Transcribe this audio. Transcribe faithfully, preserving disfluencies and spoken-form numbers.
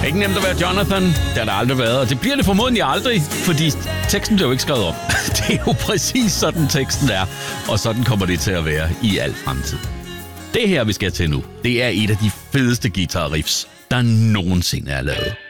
ikke nemt at være Jonathan. Det har der aldrig været, og det bliver det formodentlig aldrig, fordi teksten bliver jo ikke skrevet om. Det er jo præcis sådan teksten er, og sådan kommer det til at være i al fremtid. Det her, vi skal til nu, det er et af de fedeste guitar riffs, der nogensinde er lavet.